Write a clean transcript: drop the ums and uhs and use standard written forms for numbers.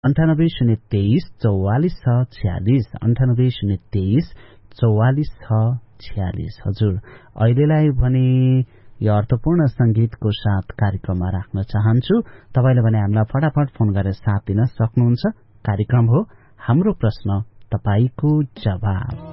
9803246646 9803246646। हजुर अहिलेलाई भने यो अर्थपूर्ण संगीतको साथ कार्यक्रममा राख्न चाहन्छु। तपाईले भने हामीलाई फटाफट फोन गरेर साथ दिन सक्नुहुन्छ। कार्यक्रम हो हाम्रो प्रश्न तपाईको जवाब।